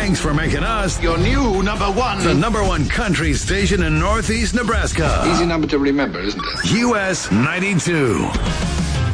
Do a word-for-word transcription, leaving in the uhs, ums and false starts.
Thanks for making us your new number one. The number one country station in Northeast Nebraska. Easy number to remember, isn't it? U S ninety-two.